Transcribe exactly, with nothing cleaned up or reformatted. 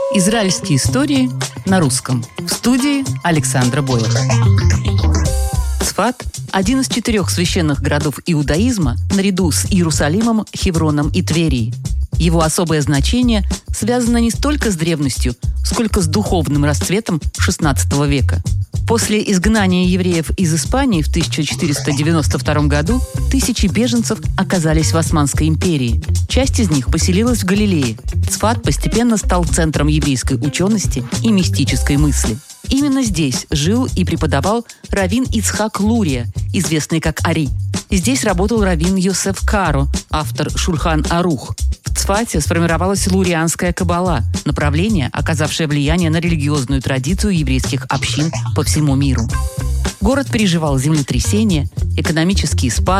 Израильские истории на русском. В студии Александра Бойлер. Цфат – один из четырех священных городов иудаизма наряду с Иерусалимом, Хевроном и Тверией. Его особое значение связано не столько с древностью, сколько с духовным расцветом шестнадцатого века. После изгнания евреев из Испании в тысяча четыреста девяносто втором году тысячи беженцев оказались в Османской империи. Часть из них поселилась в Галилее. Цфат постепенно стал центром еврейской учености и мистической мысли. Именно здесь жил и преподавал раввин Ицхак Лурия, известный как Ари. Здесь работал раввин Йосеф Каро, автор Шульхан Арух. В Цфате сформировалась лурианская каббала, направление, оказавшее влияние на религиозную традицию еврейских общин по всему миру. Город переживал землетрясения, экономические спады,